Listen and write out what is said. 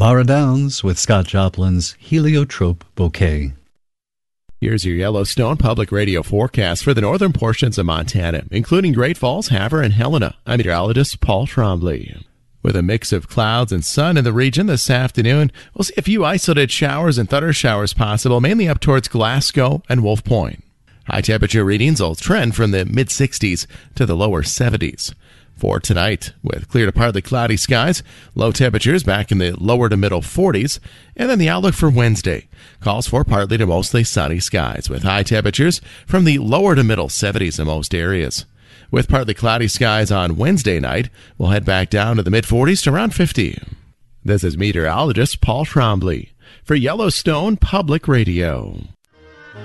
Laura Downs with Scott Joplin's Heliotrope Bouquet. Here's your Yellowstone Public Radio forecast for the northern portions of Montana, including Great Falls, Havre, and Helena. I'm meteorologist Paul Trombley. With a mix of clouds and sun in the region this afternoon, we'll see a few isolated showers and thunder showers possible, mainly up towards Glasgow and Wolf Point. High temperature readings will trend from the mid-60s to the lower 70s. For tonight, with clear to partly cloudy skies, low temperatures back in the lower to middle 40s, and then the outlook for Wednesday calls for partly to mostly sunny skies, with high temperatures from the lower to middle 70s in most areas. With partly cloudy skies on Wednesday night, we'll head back down to the mid-40s to around 50. This is meteorologist Paul Trombley for Yellowstone Public Radio.